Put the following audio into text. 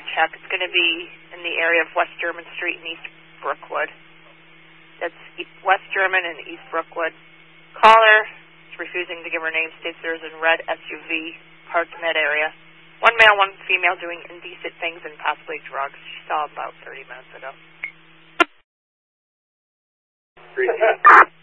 check. It's going to be in the area of West German Street and East Brookwood. That's West German and East Brookwood. Caller is refusing to give her name, states there's a red SUV parked in that area. One male, one female doing indecent things and possibly drugs. She saw about 30 minutes ago.